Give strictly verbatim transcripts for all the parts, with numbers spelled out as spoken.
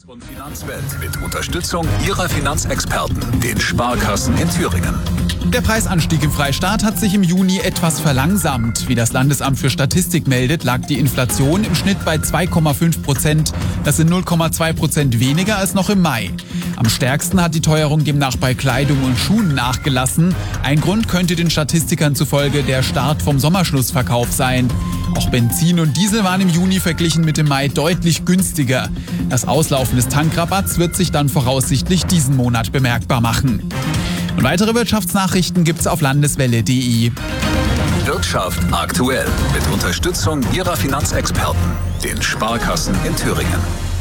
Und Finanzwelt mit Unterstützung Ihrer Finanzexperten, den Sparkassen in Thüringen. Der Preisanstieg im Freistaat hat sich im Juni etwas verlangsamt. Wie das Landesamt für Statistik meldet, lag die Inflation im Schnitt bei zwei Komma fünf Prozent. Das sind null Komma zwei Prozent weniger als noch im Mai. Am stärksten hat die Teuerung demnach bei Kleidung und Schuhen nachgelassen. Ein Grund könnte den Statistikern zufolge der Start vom Sommerschlussverkauf sein. Auch Benzin und Diesel waren im Juni verglichen mit dem Mai deutlich günstiger. Das Auslaufen des Tankrabatts wird sich dann voraussichtlich diesen Monat bemerkbar machen. Und weitere Wirtschaftsnachrichten gibt's auf landeswelle punkt de. Wirtschaft aktuell mit Unterstützung Ihrer Finanzexperten, den Sparkassen in Thüringen.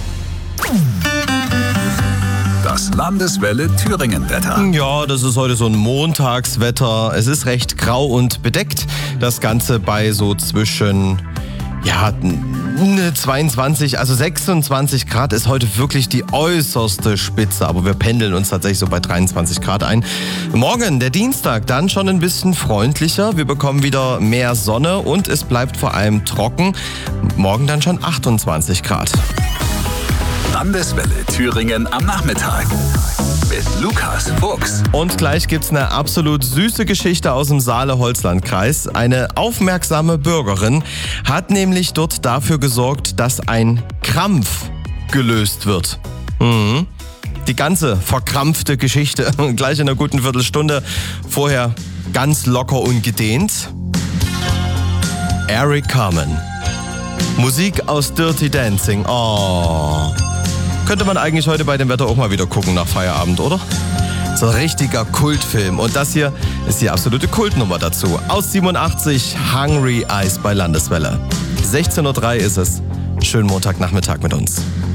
Das Landeswelle Thüringen-Wetter. Ja, das ist heute so ein Montagswetter. Es ist recht grau und bedeckt. Das Ganze bei so zwischen ja, zweiundzwanzig, also sechsundzwanzig Grad ist heute wirklich die äußerste Spitze. Aber wir pendeln uns tatsächlich so bei dreiundzwanzig Grad ein. Morgen, der Dienstag, dann schon ein bisschen freundlicher. Wir bekommen wieder mehr Sonne und es bleibt vor allem trocken. Morgen dann schon achtundzwanzig Grad. Landeswelle Thüringen am Nachmittag mit Lukas Fuchs. Und gleich gibt's eine absolut süße Geschichte aus dem Saale-Holzland-Kreis. Eine aufmerksame Bürgerin hat nämlich dort dafür gesorgt, dass ein Krampf gelöst wird. Mhm. Die ganze verkrampfte Geschichte gleich in einer guten Viertelstunde. Vorher ganz locker und gedehnt. Eric Carmen. Musik aus Dirty Dancing. Oh. Könnte man eigentlich heute bei dem Wetter auch mal wieder gucken nach Feierabend, oder? So ein richtiger Kultfilm. Und das hier ist die absolute Kultnummer dazu. Aus siebenundachtzig, Hungry Eyes bei Landeswelle. sechzehn Uhr drei ist es. Schönen Montagnachmittag mit uns.